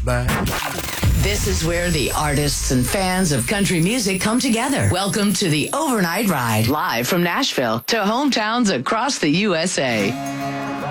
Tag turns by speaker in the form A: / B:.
A: back.
B: This is where the artists and fans of country music come together. Welcome to the Overnight Ride, live from Nashville to hometowns across the USA.